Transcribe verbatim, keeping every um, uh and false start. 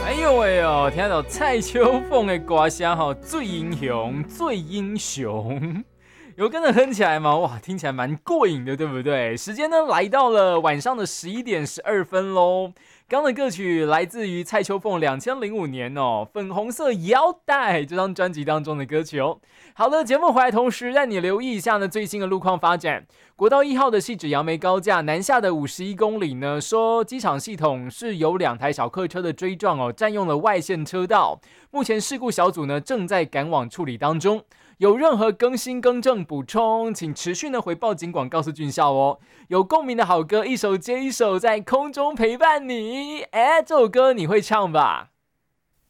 哎呦喂哦，听到蔡秋凤的歌声吼，最英雄，最英雄，有跟着哼起来吗？哇，听起来蛮过瘾的，对不对？时间呢来到了晚上的十一点十二分喽。刚的歌曲来自于蔡秋凤两千零五年哦，《粉红色腰带》这张专辑当中的歌曲哦。好了，节目回来同时让你留意一下呢最新的路况发展。国道一号的汐止杨梅高架南下的五十一公里呢，说机场系统是有两台小客车的追撞哦，占用了外线车道。目前事故小组呢正在赶往处理当中。有任何更新、更正、补充，请持续的回报警广告诉俊孝哦。有共鸣的好歌，一首接一首，在空中陪伴你。哎，这首歌你会唱吧？